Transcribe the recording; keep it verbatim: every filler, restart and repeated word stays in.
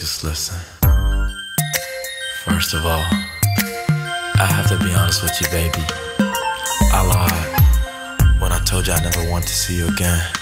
just listen. First of all, I have to be honest with you, baby. I lied when I told you I never want to see you again.